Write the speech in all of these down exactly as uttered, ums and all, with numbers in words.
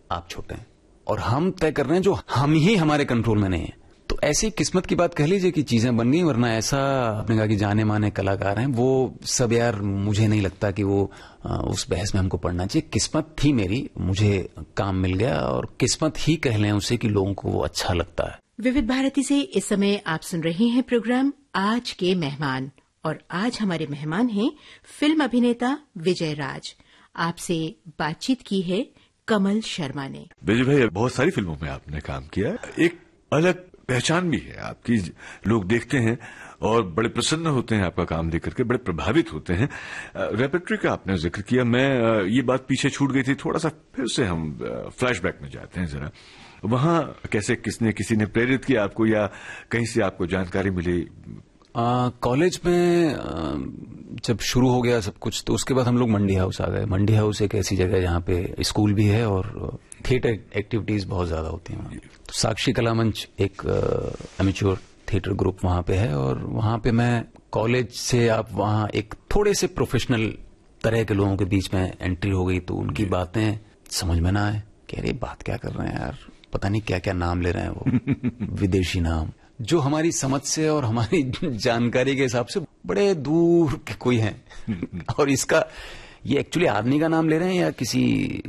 आप छोटे हैं और हम तय कर रहे हैं जो हम ही हमारे कंट्रोल में नहीं है। तो ऐसी किस्मत की बात कह लीजिए कि चीजें बन गई, वरना ऐसा आपने कहा कि जाने माने कलाकार हैं वो सब, यार मुझे नहीं लगता कि वो आ, उस बहस में हमको पढ़ना चाहिए। किस्मत थी मेरी, मुझे काम मिल गया और किस्मत ही कह लें उसे कि लोगों को वो अच्छा लगता है। विविध भारती से इस समय आप सुन रहे हैं प्रोग्राम आज के मेहमान, और आज हमारे मेहमान हैं फिल्म अभिनेता विजय राज। आपसे बातचीत की है कमल शर्मा ने। विजय भाई, बहुत सारी फिल्मों में आपने काम किया, एक अलग पहचान भी है आपकी, लोग देखते हैं और बड़े प्रसन्न होते हैं आपका काम देख करके, बड़े प्रभावित होते हैं। रेपर्टरी का आपने जिक्र किया, मैं ये बात पीछे छूट गई थी, थोड़ा सा फिर से हम फ्लैशबैक में जाते हैं जरा। वहां कैसे, किसने किसी ने प्रेरित किया आपको या कहीं से आपको जानकारी मिली? कॉलेज में आ, जब शुरू हो गया सब कुछ, तो उसके बाद हम लोग मंडी हाउस आ गए। मंडी हाउस एक ऐसी जगह है जहाँ पे स्कूल भी है और थिएटर एक्टिविटीज बहुत ज्यादा होती हैं। तो साक्षी कला मंच एक एमेच्योर थिएटर ग्रुप वहां पे है, और वहां पे मैं कॉलेज से आप वहां एक थोड़े से प्रोफेशनल तरह के लोगों के बीच में एंट्री हो गई। तो उनकी बातें समझ में ना आए कि अरे बात क्या कर रहे हैं यार, पता नहीं क्या क्या नाम ले रहे हैं वो विदेशी नाम, जो हमारी समझ से और हमारी जानकारी के हिसाब से बड़े दूर के कोई हैं। और इसका ये एक्चुअली आदमी का नाम ले रहे हैं या किसी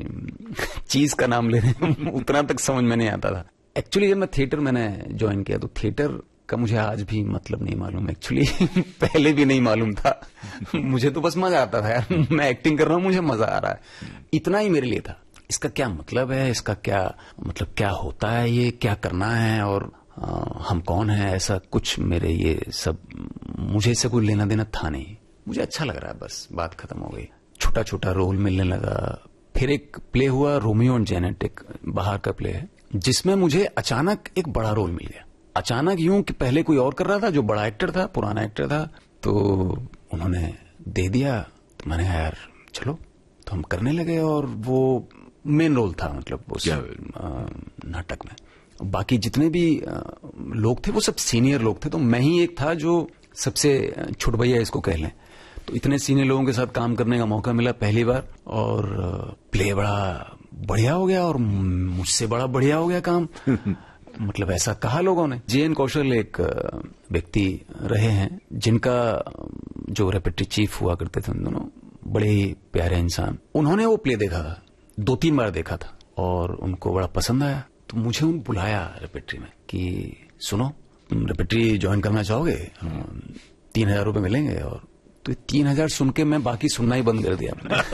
चीज का नाम ले रहे हैं, उतना तक समझ में नहीं आता था। एक्चुअली जब मैं थिएटर मैंने ज्वाइन किया तो थिएटर का मुझे आज भी मतलब नहीं मालूम, एक्चुअली पहले भी नहीं मालूम था। मुझे तो बस मजा आता था यार, मैं एक्टिंग कर रहा हूँ, मुझे मजा आ रहा है, इतना ही मेरे लिए था। इसका क्या मतलब है, इसका क्या मतलब, क्या होता है, ये क्या करना है और आ, हम कौन है, ऐसा कुछ मेरे ये सब, मुझे इससे कोई लेना देना था नहीं। मुझे अच्छा लग रहा है, बस बात खत्म हो गई। छोटा छोटा रोल मिलने लगा। फिर एक प्ले हुआ रोमियो एंड जेनेट, एक बाहर का प्ले है, जिसमें मुझे अचानक एक बड़ा रोल मिल गया। अचानक यूं कि पहले कोई और कर रहा था जो बड़ा एक्टर था, पुराना एक्टर था, तो उन्होंने दे दिया। तो मैंने यार चलो, तो हम करने लगे और वो मेन रोल था, मतलब उस नाटक में। बाकी जितने भी लोग थे वो सब सीनियर लोग थे, तो मैं ही एक था जो सबसे छोट भैया इसको कह लें। तो इतने सीनियर लोगों के साथ काम करने का मौका मिला पहली बार, और प्ले बड़ा बढ़िया हो गया और मुझसे बड़ा बढ़िया हो गया काम। मतलब ऐसा कहा लोगों ने। जे एन कौशल एक व्यक्ति रहे हैं जिनका जो रेपेटरी चीफ हुआ करते थे, उन दोनों बड़े ही प्यारे इंसान। उन्होंने वो प्ले देखा था, दो तीन बार देखा था, और उनको बड़ा पसंद आया। तो मुझे उन बुलाया रेपेटरी में कि सुनो, तुम रेपेटरी ज्वाइन करना चाहोगे, तीन हजार रूपये मिलेंगे। और तो तीन हजार सुन के मैं बाकी सुनना ही बंद कर दिया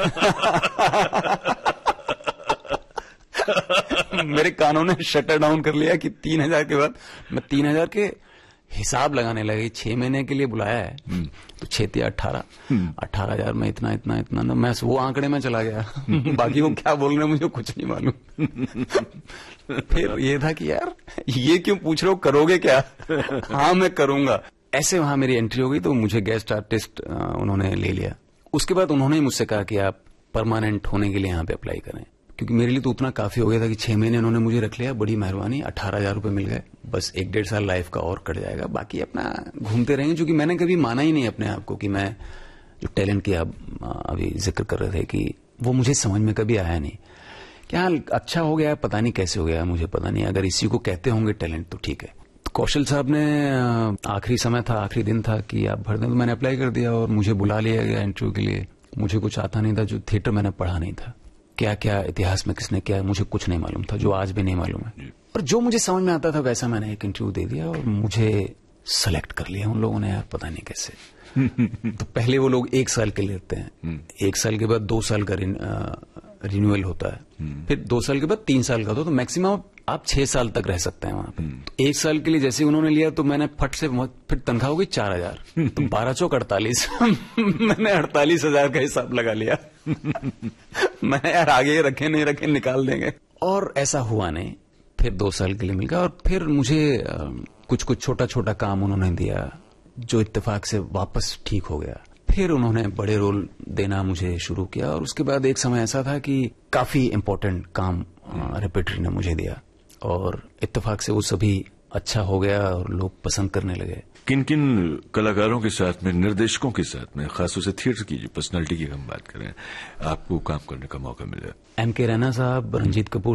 मेरे कानों ने शटर डाउन कर लिया कि तीन हजार के बाद मैं तीन हजार के हिसाब लगाने लगे। छह महीने के लिए बुलाया है, तो छह तिया अट्ठारह अट्ठारह हजार में इतना इतना इतना ना, मैं वो आंकड़े में चला गया। बाकी वो क्या बोल रहे हैं मुझे कुछ नहीं मालूम। फिर ये था कि यार ये क्यों पूछ रहे हो, करोगे क्या? हाँ मैं करूंगा। ऐसे वहां मेरी एंट्री हो गई, तो मुझे गेस्ट आर्टिस्ट उन्होंने ले लिया। उसके बाद उन्होंने मुझसे कहा कि आप परमानेंट होने के लिए यहाँ पे अप्लाई करें, क्योंकि मेरे लिए तो उतना काफी हो गया था कि छह महीने उन्होंने मुझे रख लिया, बड़ी मेहरबानी, अठारह हजार रूपये मिल गए, बस एक डेढ़ साल लाइफ का और कट जाएगा, बाकी अपना घूमते रहेंगे। क्योंकि मैंने कभी माना ही नहीं अपने आप को कि मैं जो टैलेंट की आप अभी जिक्र कर रहे थे, कि वो मुझे समझ में कभी आया नहीं। क्या अच्छा हो गया, पता नहीं कैसे हो गया, मुझे पता नहीं। अगर इसी को कहते होंगे टैलेंट तो ठीक है। तो कौशल साहब ने, आखिरी समय था, आखिरी दिन था कि आप भर दें, तो मैंने अप्लाई कर दिया और मुझे बुला लिया गया इंटरव्यू के लिए। मुझे कुछ आता नहीं था, जो थिएटर मैंने पढ़ा नहीं था, क्या क्या इतिहास में किसने किया मुझे कुछ नहीं मालूम था, जो आज भी नहीं मालूम है। और जो मुझे समझ में आता था वैसा मैंने एक इंटरव्यू दे दिया और मुझे सेलेक्ट कर लिया उन लोगों ने, यार पता नहीं कैसे। तो पहले वो लोग एक साल के लिए लेते हैं, एक साल के बाद दो साल का रिन्यूअल होता है, फिर दो साल के बाद तीन साल का होता है, तो मैक्सिमम आप छह साल तक रह सकते हैं वहां पे। तो एक साल के लिए जैसे उन्होंने लिया तो मैंने फट से, फिर तनख्वाह हो गई चार हजार, तो बारह चौक अड़तालीस मैंने अड़तालीस हजार का हिसाब लगा लिया। मैंने यार आगे रखे नहीं रखे निकाल देंगे, और ऐसा हुआ नहीं। फिर दो साल के लिए मिल गया, और फिर मुझे कुछ कुछ छोटा छोटा काम उन्होंने दिया जो इत्तेफाक से वापस ठीक हो गया। फिर उन्होंने बड़े रोल देना मुझे शुरू किया, और उसके बाद एक समय ऐसा था कि काफी इम्पोर्टेंट काम रेपेटरी ने मुझे दिया, और इत्तेफाक से वो सभी अच्छा हो गया और लोग पसंद करने लगे। किन किन कलाकारों के साथ में, निर्देशकों के साथ में, खासतौर से थिएटर की जो पर्सनालिटी की हम बात करें, आपको काम करने का मौका मिला? एम के रैना साहब, रंजीत कपूर